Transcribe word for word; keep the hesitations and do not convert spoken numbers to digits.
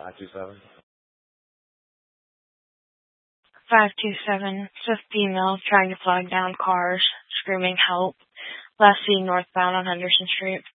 five two seven. It's a female trying to flag down cars, screaming help. Last seen northbound on Henderson Street.